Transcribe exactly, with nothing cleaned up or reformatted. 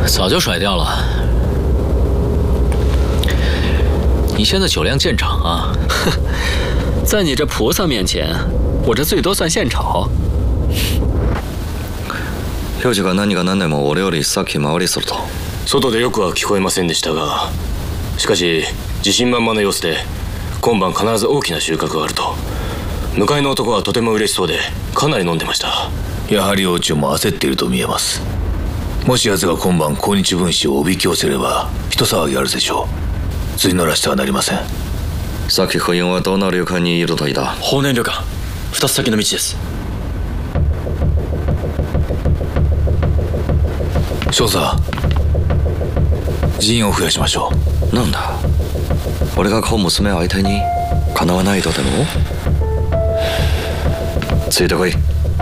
早就甩掉了。你现在酒量见长啊！ 在你这菩萨面前，我这最多算献丑。 兵士が何が何でも俺より先回りすると。 外でよくは聞こえませんでしたが、しかし自信満々の様子で今晩必ず大きな収穫があると。向かいの男はとても嬉しそうでかなり飲んでました。 やはり王朝も焦っていると見えます。もし奴が今晩抗日分子をおびき寄せれば一騒ぎあるでしょう。図に乗らしてはなりません。 さっき兵員はどの旅館にいるといた？ 法然旅館、二つ先の道です。 少佐、人員を増やしましょう。なんだ、俺が小娘相手にかなわないとでも？ついてこい。